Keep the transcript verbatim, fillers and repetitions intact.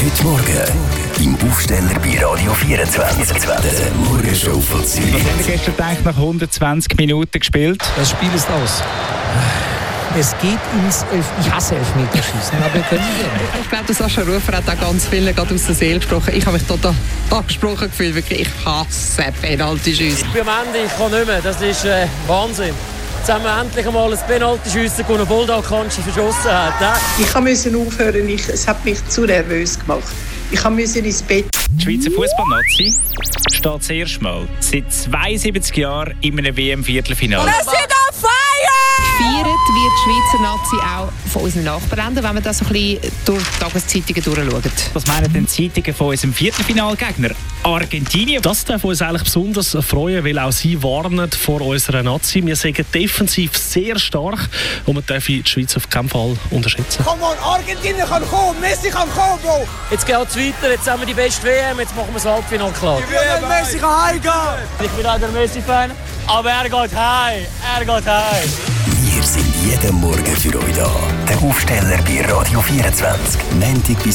Heute Morgen im Aufsteller bei Radio vierundzwanzig. Der Morgenshow von Zürich. Was haben wir gestern eigentlich nach hundertzwanzig Minuten gespielt? Das Spiel ist aus. Es geht ins Elf... Ich hasse Elfmeterschießen, aber wir können gerne. Ich glaube, der Sascha Rufer hat auch ganz viele gerade aus der Seele gesprochen. Ich habe mich total angesprochen gefühlt. Wirklich, ich hasse Penaltyschiessen. Ich bin am Ende, ich kann nicht mehr. Das ist äh, Wahnsinn. Jetzt haben wir endlich einmal ein Penaltyschiessen, das Bulldog Kanji verschossen hat. Äh? Ich musste aufhören, ich, es hat mich zu nervös gemacht. Ich musste ins Bett. Die Schweizer Fußballnazi steht das erste Mal seit zweiundsiebzig Jahren in einem W M-Viertelfinale. Wir sind on fire! Gefeiert wird die Schweizer Nazi auch von unseren Nachbarländern, wenn man das so ein bisschen durch die Tageszeitungen durchschaut. Was meinen denn die Zeitungen von unserem Viertelfinalgegner? Argentinien? Das darf uns eigentlich besonders freuen, weil auch sie warnen vor unserer Nazi. Wir sind defensiv sehr stark und man darf die Schweiz auf keinen Fall unterschätzen. Komm on, Argentinien kann kommen, Messi kann kommen, Bro! Jetzt geht es weiter, jetzt haben wir die beste W M, jetzt machen wir das Halbfinale klar. Ja, Messi kann heimgehen! Ich bin auch der Messi-Fan, aber er geht heim, er geht heim. Wir sind jeden Morgen für euch da. Der Aufsteller bei Radio vierundzwanzig. Montag bis